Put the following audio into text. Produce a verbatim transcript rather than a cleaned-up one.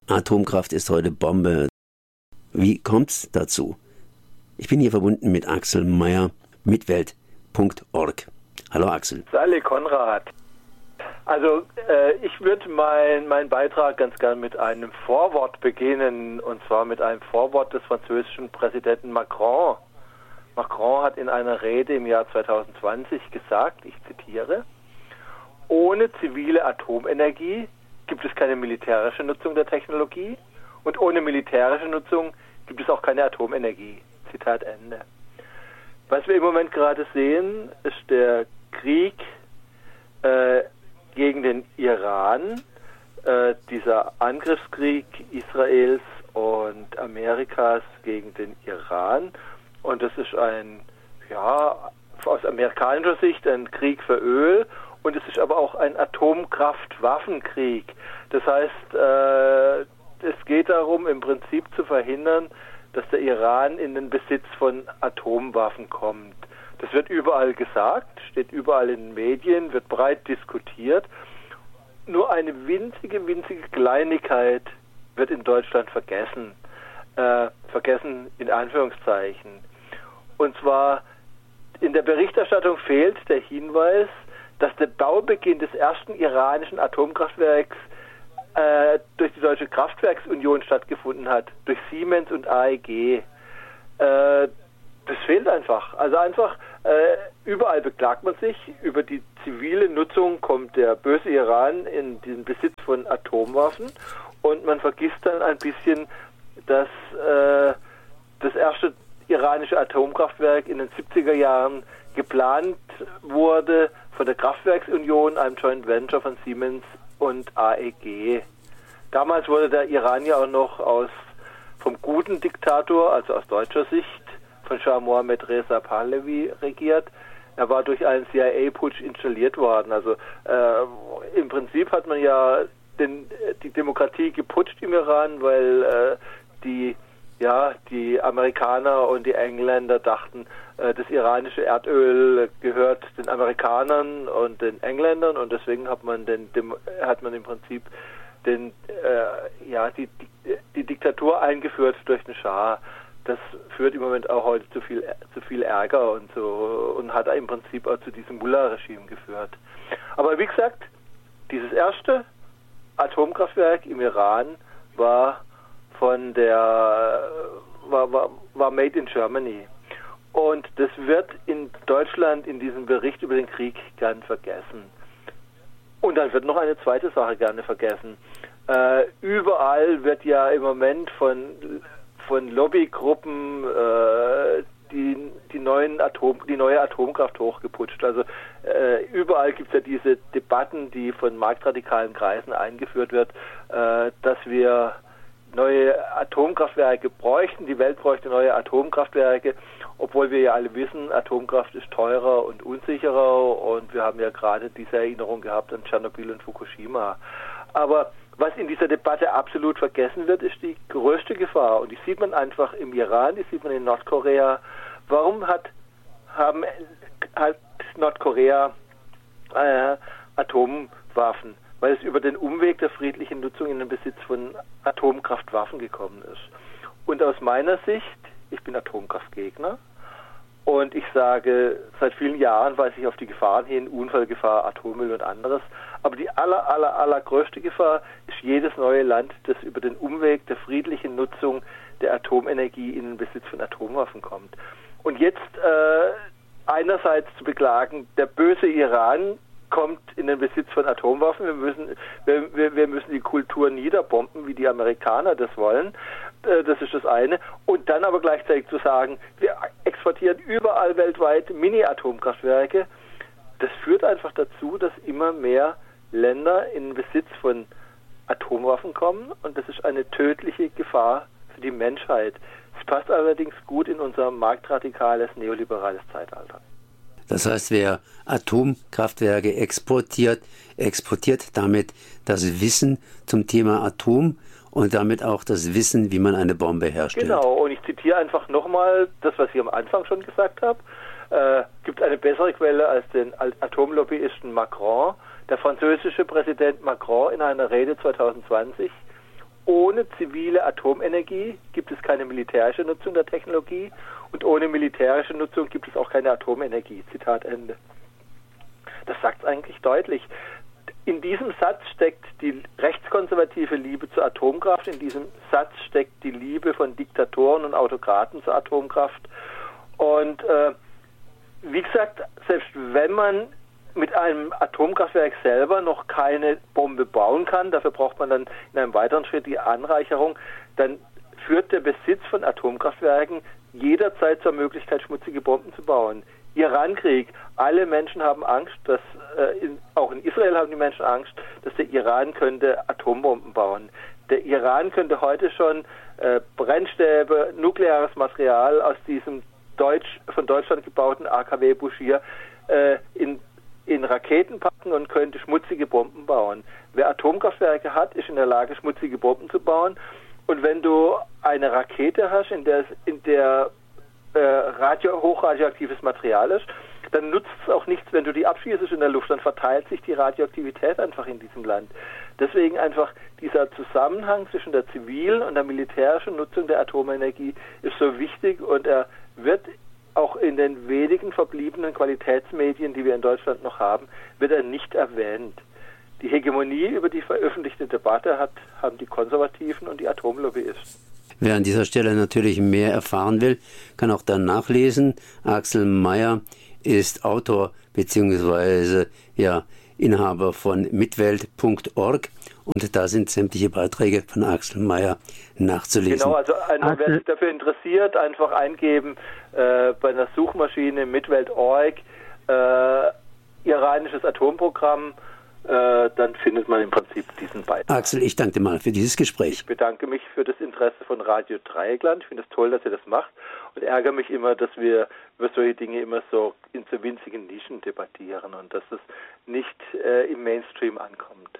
Atomkraft ist heute Bombe. Wie kommt's dazu? Ich bin hier verbunden mit Axel Meyer, mitwelt punkt org. Hallo Axel. Sally Konrad. Also äh, ich würde meinen mein Beitrag ganz gern mit einem Vorwort beginnen, und zwar mit einem Vorwort des französischen Präsidenten Macron. Macron hat in einer Rede im Jahr zwanzig zwanzig gesagt, ich zitiere: Ohne zivile Atomenergie gibt es keine militärische Nutzung der Technologie und ohne militärische Nutzung gibt es auch keine Atomenergie. Zitat Ende. Was wir im Moment gerade sehen, ist der Krieg äh, gegen den Iran, äh, dieser Angriffskrieg Israels und Amerikas gegen den Iran. Und das ist ein, ja, aus amerikanischer Sicht ein Krieg für Öl, und es ist aber auch ein Atomkraftwaffenkrieg. Das heißt, äh, es geht darum, im Prinzip zu verhindern, dass der Iran in den Besitz von Atomwaffen kommt. Das wird überall gesagt, steht überall in den Medien, wird breit diskutiert. Nur eine winzige, winzige Kleinigkeit wird in Deutschland vergessen. Äh, vergessen in Anführungszeichen. Und zwar in der Berichterstattung fehlt der Hinweis, dass der Baubeginn des ersten iranischen Atomkraftwerks äh, durch die Deutsche Kraftwerksunion stattgefunden hat, durch Siemens und A E G. Äh, das fehlt einfach. Also einfach, äh, überall beklagt man sich, über die zivile Nutzung kommt der böse Iran in den Besitz von Atomwaffen, und man vergisst dann ein bisschen, dass äh, das erste iranische Atomkraftwerk in den siebziger Jahren geplant wurde von der Kraftwerksunion, einem Joint Venture von Siemens und A E G. Damals wurde der Iran ja auch noch aus vom guten Diktator, also aus deutscher Sicht, von Schah Mohammad Reza Pahlavi regiert. Er war durch einen C I A-Putsch installiert worden. Also äh, im Prinzip hat man ja den, die Demokratie geputscht im Iran, weil äh, die Ja, die Amerikaner und die Engländer dachten, äh, das iranische Erdöl gehört den Amerikanern und den Engländern, und deswegen hat man den, dem, hat man im Prinzip den, äh, ja, die, die, die Diktatur eingeführt durch den Schah. Das führt im Moment auch heute zu viel, zu viel Ärger und so, und hat im Prinzip auch zu diesem Mullah-Regime geführt. Aber wie gesagt, dieses erste Atomkraftwerk im Iran war von der war, war, war made in Germany. Und das wird in Deutschland in diesem Bericht über den Krieg gern vergessen. Und dann wird noch eine zweite Sache gerne vergessen. Äh, überall wird ja im Moment von, von Lobbygruppen äh, die, die, neuen Atom, die neue Atomkraft hochgeputscht. Also äh, überall gibt es ja diese Debatten, die von marktradikalen Kreisen eingeführt wird, äh, dass wir neue Atomkraftwerke bräuchten. Die Welt bräuchte neue Atomkraftwerke, obwohl wir ja alle wissen, Atomkraft ist teurer und unsicherer, und wir haben ja gerade diese Erinnerung gehabt an Tschernobyl und Fukushima. Aber was in dieser Debatte absolut vergessen wird, ist die größte Gefahr, und die sieht man einfach im Iran, die sieht man in Nordkorea. Warum hat, haben, hat Nordkorea äh, Atomwaffen? Weil es über den Umweg der friedlichen Nutzung in den Besitz von Atomkraftwaffen gekommen ist. Und aus meiner Sicht, ich bin Atomkraftgegner, und ich sage, seit vielen Jahren weise ich auf die Gefahren hin, Unfallgefahr, Atommüll und anderes, aber die aller, aller, aller größte Gefahr ist jedes neue Land, das über den Umweg der friedlichen Nutzung der Atomenergie in den Besitz von Atomwaffen kommt. Und jetzt äh, einerseits zu beklagen, der böse Iran kommt in den Besitz von Atomwaffen. Wir müssen, wir, wir, wir müssen die Kultur niederbomben, wie die Amerikaner das wollen. Äh, das ist das eine. Und dann aber gleichzeitig zu sagen, wir exportieren überall weltweit Mini-Atomkraftwerke. Das führt einfach dazu, dass immer mehr Länder in den Besitz von Atomwaffen kommen, und das ist eine tödliche Gefahr für die Menschheit. Es passt allerdings gut in unser marktradikales, neoliberales Zeitalter. Das heißt, wer Atomkraftwerke exportiert, exportiert damit das Wissen zum Thema Atom und damit auch das Wissen, wie man eine Bombe herstellt. Genau, und ich zitiere einfach nochmal das, was ich am Anfang schon gesagt habe. Äh, gibt eine bessere Quelle als den Atomlobbyisten Macron. Der französische Präsident Macron in einer Rede zwanzig zwanzig ohne zivile Atomenergie gibt es keine militärische Nutzung der Technologie und ohne militärische Nutzung gibt es auch keine Atomenergie. Zitat Ende. Das sagt es eigentlich deutlich. In diesem Satz steckt die rechtskonservative Liebe zur Atomkraft, in diesem Satz steckt die Liebe von Diktatoren und Autokraten zur Atomkraft. Und äh, wie gesagt, selbst wenn man mit einem Atomkraftwerk selber noch keine Bombe bauen kann, dafür braucht man dann in einem weiteren Schritt die Anreicherung, dann führt der Besitz von Atomkraftwerken jederzeit zur Möglichkeit, schmutzige Bomben zu bauen. Irankrieg, alle Menschen haben Angst, dass äh, in, auch in Israel haben die Menschen Angst, dass der Iran könnte Atombomben bauen. Der Iran könnte heute schon äh, Brennstäbe, nukleares Material aus diesem Deutsch, von Deutschland gebauten A K W Bushehr äh, in, in Raketen packen und könnte schmutzige Bomben bauen. Wer Atomkraftwerke hat, ist in der Lage, schmutzige Bomben zu bauen. Und wenn du eine Rakete hast, in der, in der äh, radio, hochradioaktives Material ist, dann nutzt es auch nichts, wenn du die abschießt in der Luft, dann verteilt sich die Radioaktivität einfach in diesem Land. Deswegen einfach dieser Zusammenhang zwischen der zivilen und der militärischen Nutzung der Atomenergie ist so wichtig und er wird auch in den wenigen verbliebenen Qualitätsmedien, die wir in Deutschland noch haben, wird er nicht erwähnt. Die Hegemonie über die veröffentlichte Debatte hat, haben die Konservativen und die Atomlobbyisten. Wer an dieser Stelle natürlich mehr erfahren will, kann auch dann nachlesen. Axel Meyer ist Autor bzw. ja, Inhaber von mitwelt punkt org und da sind sämtliche Beiträge von Axel Meyer nachzulesen. Genau, also ein, wer sich dafür interessiert, einfach eingeben äh, bei einer Suchmaschine mitwelt punkt org äh, iranisches Atomprogramm, äh, dann findet man im Prinzip diesen Beitrag. Axel, ich danke dir mal für dieses Gespräch. Ich bedanke mich für das Interesse von Radio Dreieckland. Ich finde es toll, dass ihr das macht und ärgere mich immer, dass wir über solche Dinge immer so in so winzigen Nischen debattieren und dass es nicht äh, im Mainstream ankommt.